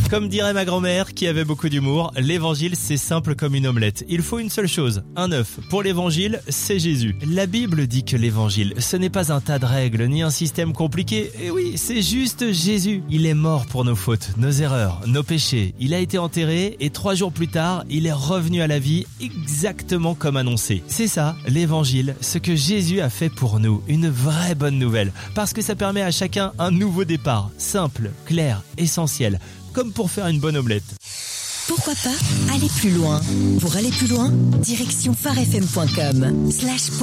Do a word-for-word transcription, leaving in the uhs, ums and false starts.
Comme dirait ma grand-mère qui avait beaucoup d'humour, l'évangile c'est simple comme une omelette. Il faut une seule chose, un œuf. Pour l'évangile, c'est Jésus. La Bible dit que l'évangile, ce n'est pas un tas de règles ni un système compliqué. Et oui, c'est juste Jésus. Il est mort pour nos fautes, nos erreurs, nos péchés. Il a été enterré et trois jours plus tard, il est revenu à la vie exactement comme annoncé. C'est ça, l'évangile, ce que Jésus a fait pour nous. Une vraie bonne nouvelle. Parce que ça permet à chacun un nouveau départ. Simple, clair, essentiel. Comme pour faire une bonne omelette. Pourquoi pas aller plus loin? Pour aller plus loin, direction phare f m point com slash